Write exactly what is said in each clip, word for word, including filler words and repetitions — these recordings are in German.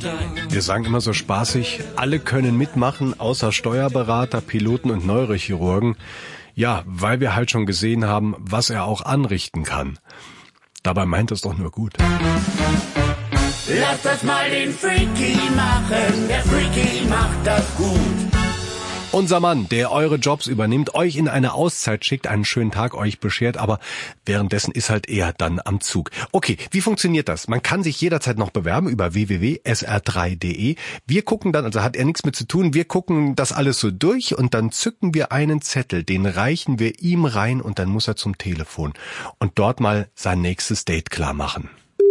Wir sagen immer so spaßig, alle können mitmachen, außer Steuerberater, Piloten und Neurochirurgen. Ja, weil wir halt schon gesehen haben, was er auch anrichten kann. Dabei meint es doch nur gut. Lass das mal den Freaky machen, der Freaky macht das gut. Unser Mann, der eure Jobs übernimmt, euch in eine Auszeit schickt, einen schönen Tag euch beschert, aber währenddessen ist halt er dann am Zug. Okay, wie funktioniert das? Man kann sich jederzeit noch bewerben über w w w punkt s r drei punkt d e. Wir gucken dann, also hat er nichts mit zu tun, wir gucken das alles so durch und dann zücken wir einen Zettel, den reichen wir ihm rein und dann muss er zum Telefon und dort mal sein nächstes Date klar machen.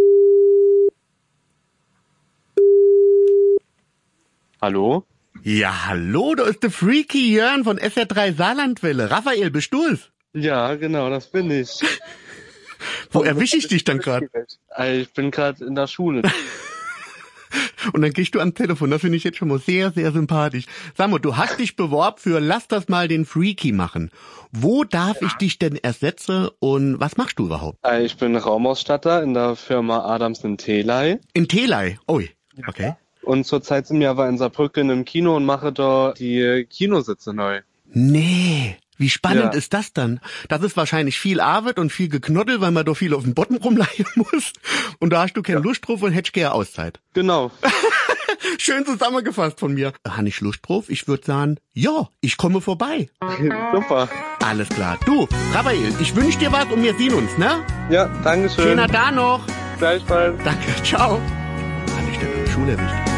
Hallo? Ja, hallo, da ist der Freaky Jörn von S R drei Saarlandwelle. Raphael, bist du es? Ja, genau, das bin ich. Wo erwische ich dich dann gerade? Ich bin gerade in der Schule. Und dann gehst du am Telefon, das finde ich jetzt schon mal sehr, sehr sympathisch. Sag mal, du hast dich beworben für Lass das mal den Freaky machen. Wo darf ich dich denn ersetzen und was machst du überhaupt? Ich bin Raumausstatter in der Firma Adams in Telei. In Telei? Ui, okay. Und zurzeit sind wir aber in Saarbrücken im Kino und mache da die Kinositze neu. Nee, wie spannend Ja. ist das dann? Das ist wahrscheinlich viel Arbeit und viel Geknoddel, weil man doch viel auf dem Boden rumleihen muss. Und da hast du keine Ja. Lust drauf und hättest gerne Auszeit. Genau. Schön zusammengefasst von mir. Habe ich Lust drauf? Ich würde sagen, ja, ich komme vorbei. Super. Alles klar. Du, Raphael, ich wünsche dir was und wir sehen uns, ne? Ja, danke schön. Schöner da noch. Gleichfalls. Danke, ciao. Habe ich denn in der Schule erwischt?